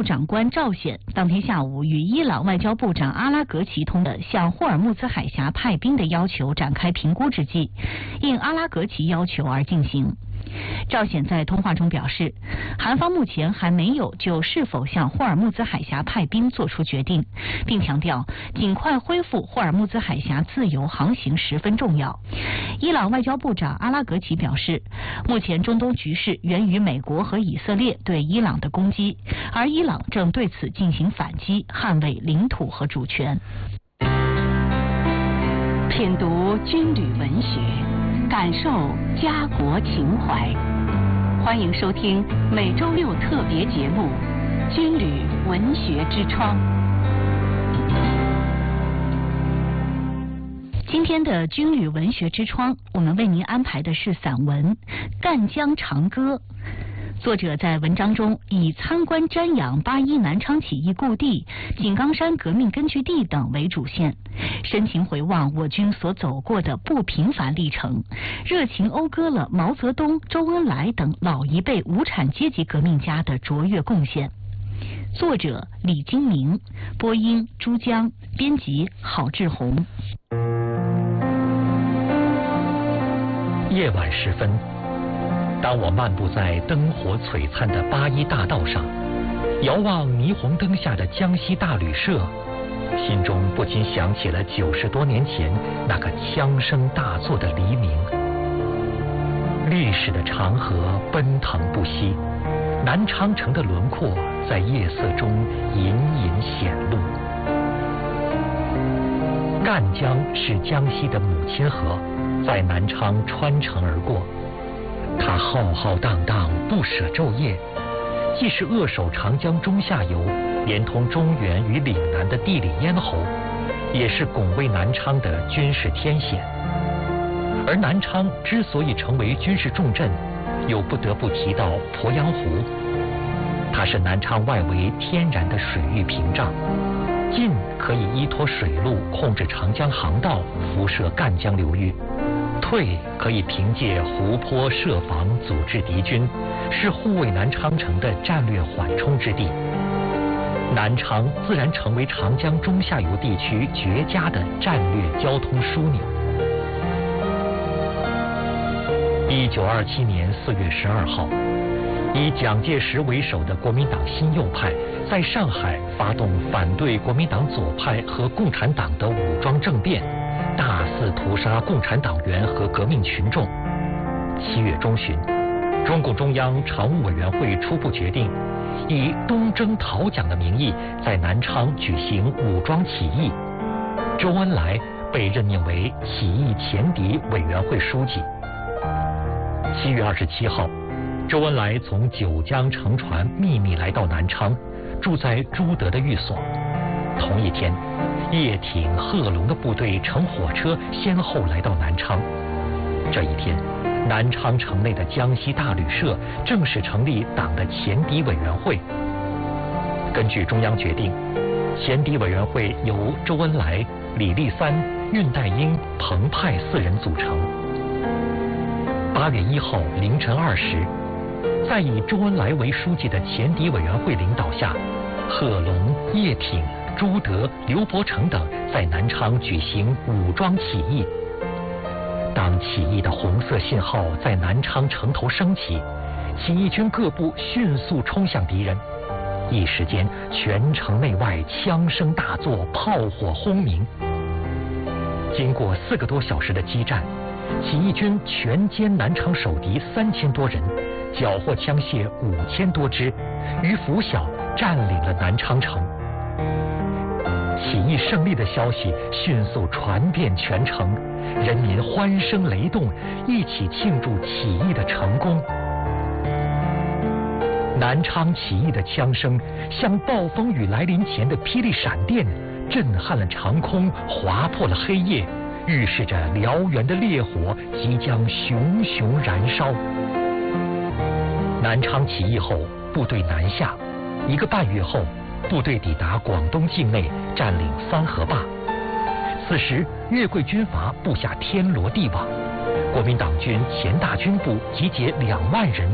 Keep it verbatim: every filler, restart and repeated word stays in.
长官赵显当天下午与伊朗外交部长阿拉格齐通的向霍尔木兹海峡派兵的要求展开评估之际，应阿拉格齐要求而进行。赵显在通话中表示，韩方目前还没有就是否向霍尔木兹海峡派兵作出决定，并强调尽快恢复霍尔木兹海峡自由航行十分重要。伊朗外交部长阿拉格齐表示，目前中东局势源于美国和以色列对伊朗的攻击，而伊朗正对此进行反击，捍卫领土和主权。 品读军旅文学，感受家国情怀。欢迎收听每周六特别节目《军旅文学之窗》。 今天的军旅文学之窗，我们为您安排的是散文《赣江长歌》。作者在文章中以参观瞻仰八一南昌起义故地、井冈山革命根据地等为主线，深情回望我军所走过的不平凡历程，热情讴歌了毛泽东、周恩来等老一辈无产阶级革命家的卓越贡献。作者李金明，播音朱江，编辑郝志红。 夜晚时分，当我漫步在灯火璀璨的八一大道上，遥望霓虹灯下的江西大旅社，心中不禁想起了九十多年前那个枪声大作的黎明。历史的长河奔腾不息，南昌城的轮廓在夜色中隐隐显露。赣江是江西的母亲河，在南昌穿城而过。它浩浩荡荡，不舍昼夜，既是扼守长江中下游，连通中原与岭南的地理咽喉，也是拱卫南昌的军事天险。而南昌之所以成为军事重镇，又不得不提到鄱阳湖。它是南昌外围天然的水域屏障，近可以依托水路控制长江航道，辐射赣江流域；退可以凭借湖泊设防阻滞敌军，是护卫南昌城的战略缓冲之地。南昌自然成为长江中下游地区绝佳的战略交通枢纽。一九二七年四月十二号，以蒋介石为首的国民党新右派在上海发动反对国民党左派和共产党的武装政变，大肆屠杀共产党员和革命群众。七月中旬，中共中央常务委员会初步决定，以东征讨蒋的名义在南昌举行武装起义。周恩来被任命为起义前敌委员会书记。七月二十七号，周恩来从九江乘船秘密来到南昌，住在朱德的寓所。同一天，叶挺、贺龙的部队乘火车先后来到南昌。这一天，南昌城内的江西大旅社正式成立党的前敌委员会。根据中央决定，前敌委员会由周恩来、李立三、恽代英、彭湃四人组成。八月一号凌晨二时，在以周恩来为书记的前敌委员会领导下，贺龙、叶挺、朱德、刘伯承等在南昌举行武装起义。当起义的红色信号在南昌城头升起，起义军各部迅速冲向敌人，一时间全城内外枪声大作，炮火轰鸣。经过四个多小时的激战，起义军全歼南昌守敌三千多人，缴获枪械五千多支，于拂晓占领了南昌城。起义胜利的消息迅速传遍全城，人民欢声雷动，一起庆祝起义的成功。南昌起义的枪声像暴风雨来临前的霹雳闪电，震撼了长空，划破了黑夜，预示着燎原的烈火即将熊熊燃烧。南昌起义后，部队南下，一个半月后，部队抵达广东境内，占领三河坝。此时，粤桂军阀布下天罗地网，国民党军前大军部集结两万人